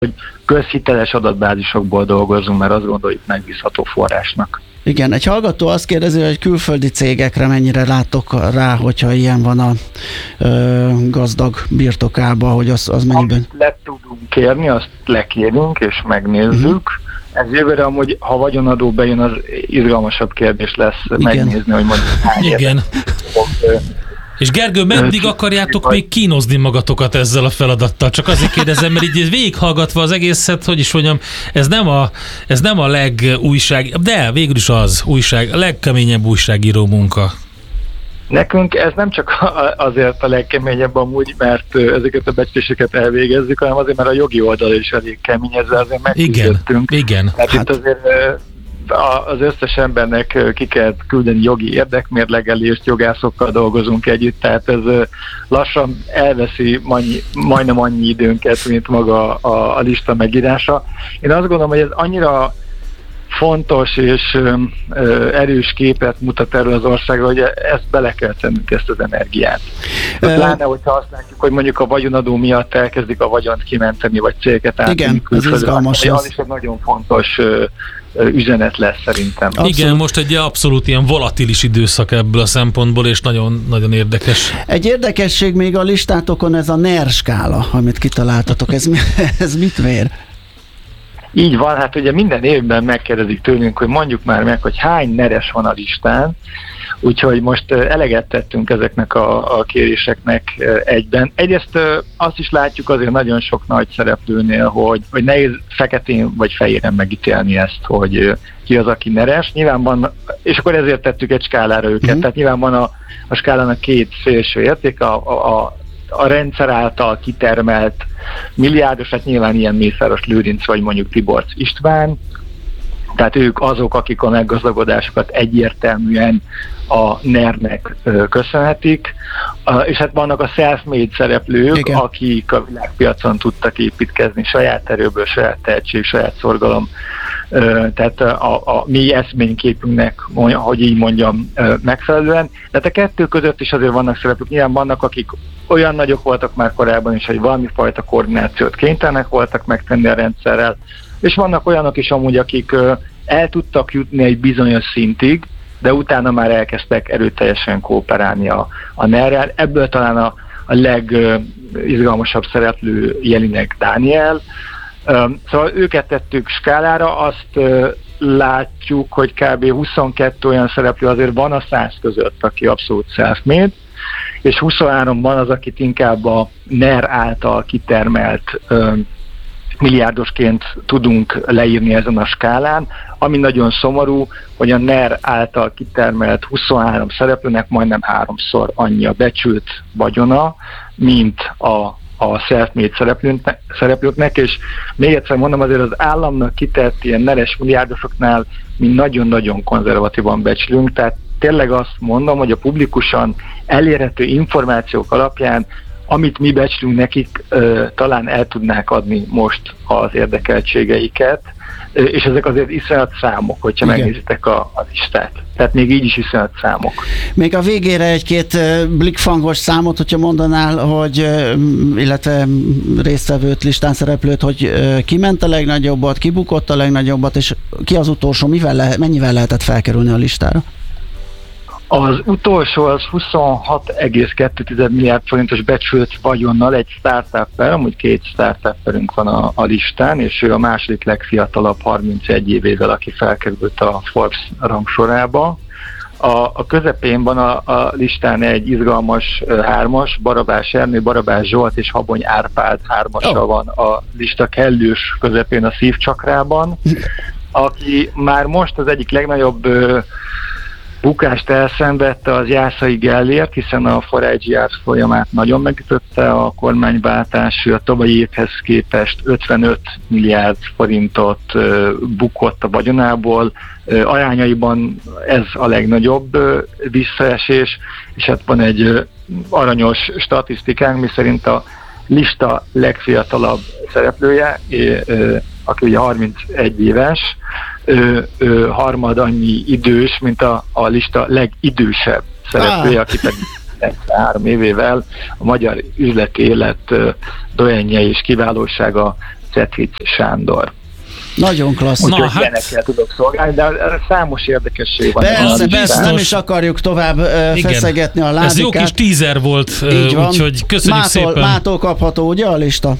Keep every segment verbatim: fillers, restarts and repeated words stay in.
hogy közhiteles adatbázisokból dolgozunk, mert azt gondoljuk megbízható forrásnak. Igen, egy hallgató azt kérdezi, hogy külföldi cégekre mennyire látok rá, hogyha ilyen van a ö, gazdag birtokába, hogy az, az mennyiben... Amit le tudunk kérni, azt lekérünk és megnézzük. Uh-huh. Ez jövőre amúgy, ha vagyonadó bejön, az izgalmasabb kérdés lesz. Igen. Megnézni, hogy mondjuk hány Igen. És Gergő, meddig akarjátok még kínozni magatokat ezzel a feladattal? Csak azért kérdezem, mert így végighallgatva az egészet, hogy is mondjam, ez nem a, ez nem a legújság, de végül is az újság, a legkeményebb újságíró munka. Nekünk ez nem csak azért a legkeményebb amúgy, mert ezeket a becsléseket elvégezzük, hanem azért, mert a jogi oldal is elég kemény, ezzel azért megküzdöttünk. Igen, igen. Tehát hát. Itt azért az összes embernek ki kell küldeni jogi érdekmérlegelést, jogászokkal dolgozunk együtt, tehát ez lassan elveszi annyi, majdnem annyi időnket, mint maga a, a lista megírása. Én azt gondolom, hogy ez annyira fontos és ö, erős képet mutat erről az országról, hogy ezt bele kell tennünk, ezt az energiát. Pláne, hogyha azt látjuk, hogy mondjuk a vagyonadó miatt elkezdik a vagyont kimenteni, vagy cégeket átvenni külföldre. Az, az is egy nagyon fontos ö, üzenet lesz szerintem. Abszolút. Igen, most egy abszolút ilyen volatilis időszak ebből a szempontból, és nagyon, nagyon érdekes. Egy érdekesség még a listátokon ez a en e er skála, amit kitaláltatok. Ez, ez mit mér? Így van, hát ugye minden évben megkérdezik tőlünk, hogy mondjuk már meg, hogy hány neres van a listán, úgyhogy most eleget tettünk ezeknek a, a kéréseknek egyben. Egyrészt azt is látjuk azért nagyon sok nagy szereplőnél, hogy, hogy nehéz feketén vagy fehéren megítélni ezt, hogy ki az, aki neres. Nyilván van, és akkor ezért tettük egy skálára őket, mm. tehát nyilván van a, a skálának két szélső érték, a, a, a rendszer által kitermelt milliárdos, hát nyilván ilyen Mészáros Lőrinc vagy mondjuk Tiborcs István, tehát ők azok, akik a meggazdagodásukat egyértelműen a en e er-nek köszönhetik, és hát vannak a self-made szereplők, igen, akik a világpiacon tudtak építkezni saját erőből, saját tehetség, saját szorgalom, tehát a, a mi eszményképünknek, hogy így mondjam, megfelelően. Tehát a kettő között is azért vannak szereplők, nyilván vannak, akik olyan nagyok voltak már korábban is, hogy valami fajta koordinációt kénytelenek voltak megtenni a rendszerrel, és vannak olyanok is amúgy, akik el tudtak jutni egy bizonyos szintig, de utána már elkezdtek erőteljesen kooperálni a, a en e er-rel. Ebből talán a, a legizgalmasabb szereplő Jelinek Dániel. Szóval őket tettük skálára, azt látjuk, hogy kb. huszonkettő olyan szereplő azért van a száz között, aki abszolút self-made, és huszonhárom van az, akit inkább a en e er által kitermelt milliárdosként tudunk leírni ezen a skálán, ami nagyon szomorú, hogy a en e er által kitermelt huszonhárom szereplőnek majdnem háromszor annyi a becsült vagyona, mint a, a self-made szereplőknek, és még egyszer mondom, azért az államnak kitett ilyen neres milliárdosoknál mi nagyon-nagyon konzervatívan becslünk, tehát tényleg azt mondom, hogy a publikusan elérhető információk alapján amit mi becslünk nekik, talán el tudnák adni most az érdekeltségeiket, és ezek azért iszonyat számok, hogyha igen, megnézitek a, a listát. Tehát még így is iszonyat számok. Még a végére egy-két blikfangos számot, hogyha mondanál, hogy, illetve résztvevőt, listán szereplőt, hogy ki ment a legnagyobbat, ki bukott a legnagyobbat, és ki az utolsó, mivel le, mennyivel lehetett felkerülni a listára? Az utolsó az huszonhat egész kettő milliárd forintos becsült vagyonnal egy startup-per, amúgy két startup-perünk van a, a listán, és ő a második legfiatalabb harmincegy évével, aki felkerült a Forbes rangsorába. A, a közepén van a, a listán egy izgalmas uh, hármas, Barabás Ernő, Barabás Zsolt és Habony Árpád hármassal oh. van a lista kellős közepén a szívcsakrában, aki már most az egyik legnagyobb uh, bukást elszenvedte az Jászai Gellért, hiszen a four-i ár folyamát nagyon megütötte a kormányváltás, a tavalyi évhez képest ötvenöt milliárd forintot bukott a vagyonából, arányaiban ez a legnagyobb visszaesés, és hát van egy aranyos statisztikánk, miszerint a lista legfiatalabb szereplője, aki ugye harmincegy éves, Ö, ö, harmad annyi idős, mint a, a lista legidősebb szereplője, ah. aki pedig három évével a magyar üzleti élet ö, dojenje és kiválósága Cetvic Sándor. Nagyon klassz. Úgyhogy hát... ilyenekkel tudok szolgálni, de számos érdekesség van. Persze, persze, nem is akarjuk tovább uh, feszegetni a ládikát. Ez jó kis teaser volt, uh, úgyhogy köszönjük mától, szépen. Mától kapható, ugye a lista?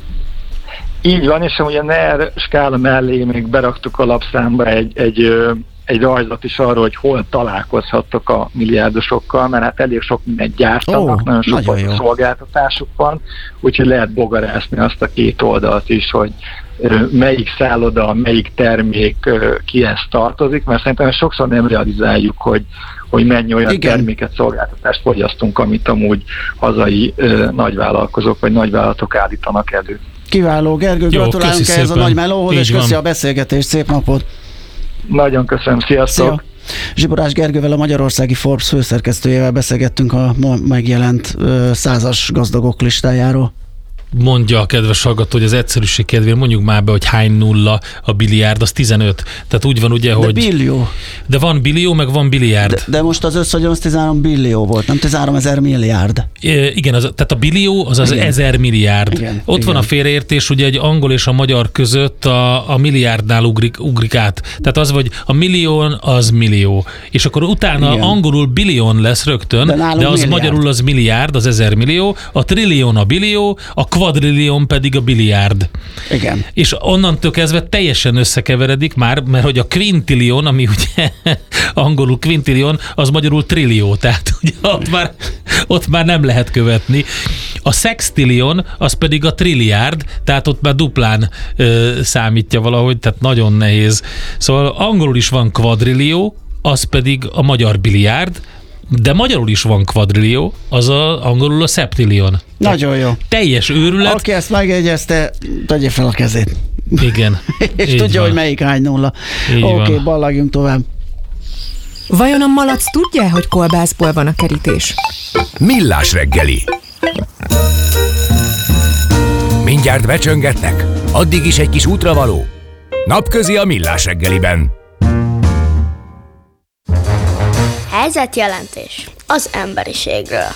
Így van, és ugye a en e er skála mellé még beraktuk a lapszámba egy, egy, egy rajzot is arról, hogy hol találkozhattok a milliárdosokkal, mert hát elég sok mindent gyártanak, Ó, nagyon sok nagyon szolgáltatásuk van, úgyhogy lehet bogarászni azt a két oldalt is, hogy melyik szálloda, melyik termék kihez tartozik, mert szerintem sokszor nem realizáljuk, hogy, hogy mennyi olyan Igen. terméket, szolgáltatást fogyasztunk, amit amúgy hazai ö, nagyvállalkozók vagy nagyvállalatok állítanak elő. Kiváló, Gergő, Jó, gratulálunk ehhez a nagy melóhoz, és köszi a beszélgetést, szép napot! Nagyon köszönöm, sziasztok! Szia. Zsiborás Gergővel, a Magyarországi Forbes főszerkesztőjével beszélgettünk a ma megjelent ö, százas gazdagok listájáról. Mondja a kedves hallgató, hogy az egyszerűség kedvéért mondjuk már be, hogy hány nulla a biliárd, az tizenöt. Tehát úgy van ugye, de hogy... billió. De van billió, meg van biliárd. De, de most az összhagyom az tizenhárom billió volt, nem tizenhárom ezer milliárd. É, igen, az, tehát a billió az az igen. ezer milliárd. Igen, Ott igen. van a félreértés, ugye egy angol és a magyar között a, a milliárdnál ugrik, ugrik át. Tehát az, hogy a millión az millió. És akkor utána igen. angolul billion lesz rögtön, de, de az milliárd. Magyarul az milliárd, az ezer millió, a trillion a billió, a kvadrillion pedig a biliárd. Igen. És onnantól kezdve teljesen összekeveredik már, mert hogy a quintillion, ami ugye angolul quintillion, az magyarul trillió, tehát ugye ott már, ott már nem lehet követni. A sextillion, az pedig a trilliárd, tehát ott már duplán ö, számítja valahogy, tehát nagyon nehéz. Szóval angolul is van kvadrillió, az pedig a magyar biliárd, de magyarul is van kvadrillió, az a, angolul a septillion. Nagyon jó. Teljes őrület. Aki ezt megjegyezte, tegye fel a kezét. Igen. És tudja, van. Hogy melyik hány nulla. Oké, okay, ballagjunk tovább. Vajon a malac tudja, hogy kolbászból van a kerítés? Millás reggeli. Mindjárt becsöngetnek? Addig is egy kis útravaló. Napközi a Millás reggeliben. Helyzetjelentés az emberiségről.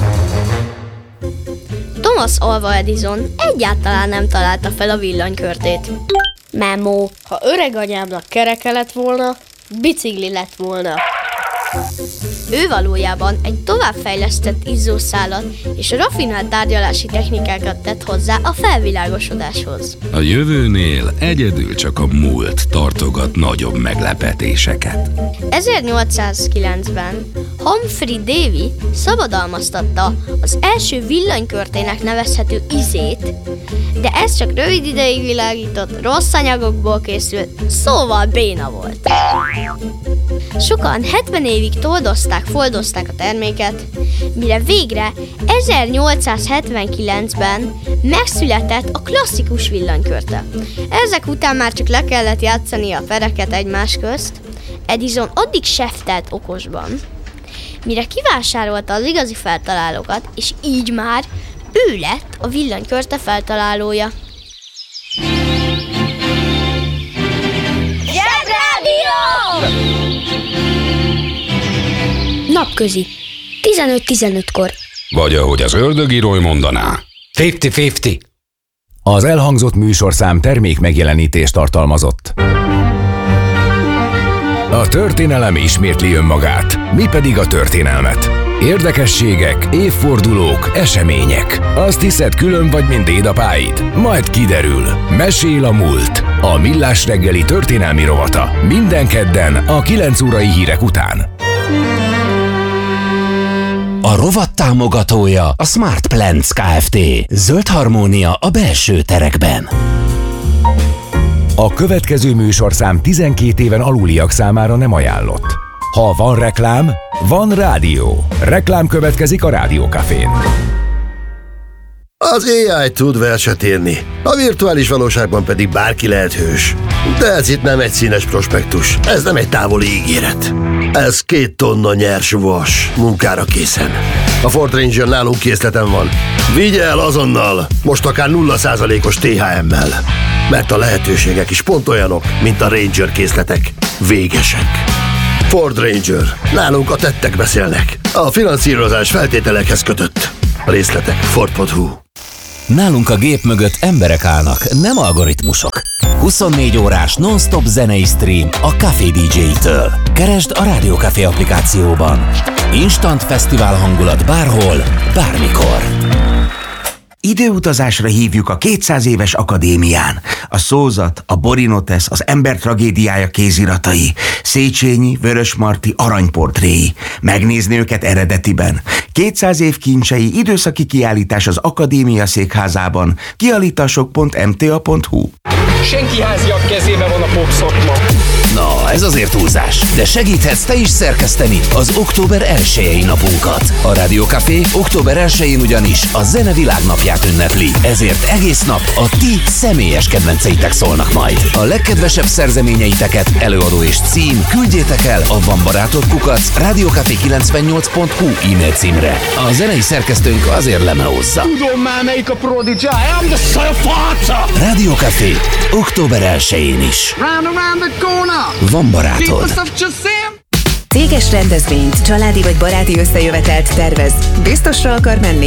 Thomas Alva Edison egyáltalán nem találta fel a villanykörtét. Memo, ha öreg anyámnak kereke lett volna, bicikli lett volna. Ő valójában egy továbbfejlesztett izzószálat és rafinált tárgyalási technikákat tett hozzá a felvilágosodáshoz. A jövőnél egyedül csak a múlt tartogat nagyobb meglepetéseket. ezernyolcszázkilencben Humphrey Davy szabadalmaztatta az első villanykörtének nevezhető izét, de ez csak rövid ideig világított, rossz anyagokból készült, szóval béna volt. Sokan hetven évig toldozták, foldozták a terméket, mire végre ezernyolcszázhetvenkilencben megszületett a klasszikus villanykörte. Ezek után már csak le kellett játszani a pereket egymás közt. Edison addig seftelt okosban, mire kivásárolta az igazi feltalálókat, és így már ő lett a villanykörte feltalálója. Zsebrádió! Napközi, tizenöt tizenötkor. Vagy ahogy az ördögírói mondaná. ötven-ötven. Az elhangzott műsorszám termék megjelenítést tartalmazott. A történelem ismétli önmagát, mi pedig a történelmet. Érdekességek, évfordulók, események. Azt hiszed, külön vagy, mint dédapáid? Majd kiderül. Mesél a múlt. A Millás reggeli történelmi rovata. Minden kedden a kilenc órai hírek után. A rovat támogatója a Smart Plants Kft. Zöld harmónia a belső terekben. A következő műsorszám tizenkét éven aluliak számára nem ajánlott. Ha van reklám, van rádió. Reklám következik a Rádiókafén. Az á i tud verset írni, a virtuális valóságban pedig bárki lehet hős. De ez itt nem egy színes prospektus, ez nem egy távoli ígéret. Ez két tonna nyers vas, munkára készen. A Ford Ranger nálunk készleten van. Vigye el azonnal, most akár nulla százalékos té há emmel. Mert a lehetőségek is pont olyanok, mint a Ranger készletek. Végesek. Ford Ranger. Nálunk a tettek beszélnek. A finanszírozás feltételekhez kötött. A részletek ford pont hu. Nálunk a gép mögött emberek állnak, nem algoritmusok. huszonnégy órás non-stop zenei stream a Café dé dzsé-től. Keresd a Rádió Café applikációban. Instant fesztivál hangulat bárhol, bármikor. Időutazásra hívjuk a kétszáz éves akadémián. A Szózat, a Borinotesz, az ember tragédiája kéziratai, Széchenyi, Vörösmarty aranyportréi. Megnézni őket eredetiben. kétszáz év kincsei időszaki kiállítás az Akadémia székházában. kiállítások pont m t a pont h u. Senki háziak kezében van a popszakma. Na, ez azért túlzás, de segíthetsz te is szerkeszteni az október elsejei napunkat. A Rádió Café október elsején ugyanis a Zene Világnapját ünnepli, ezért egész nap a ti személyes kedvenceitek szólnak majd. A legkedvesebb szerzeményeiteket, előadó és cím küldjétek el a Van Barátod kukac rádiókafé kilencvennyolc pont hu e-mail címre. A zenei szerkesztőnk azért lemeózza. Tudom már melyik a Prodigy, I'm the Surfata! Rádió Café október elsején is. Round around the corner. Van Barátod. Céges rendezvényt, családi vagy baráti összejövetelt tervez. Biztosra akar menni?